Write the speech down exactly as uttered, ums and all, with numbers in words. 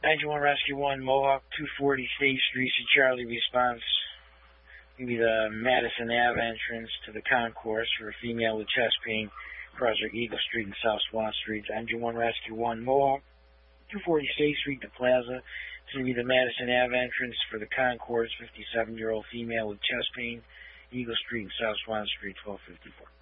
Engine one Rescue one, Mohawk, two forty State Street. See Charlie response. Maybe the Madison Ave entrance to the concourse for a female with chest pain. Crossing Eagle Street and South Swan Street. Engine one Rescue one, Mohawk, two forty State Street, the Plaza. It's going to be the Madison Ave entrance for the concourse. fifty-seven-year-old female with chest pain. Eagle Street and South Swan Street, twelve fifty-four.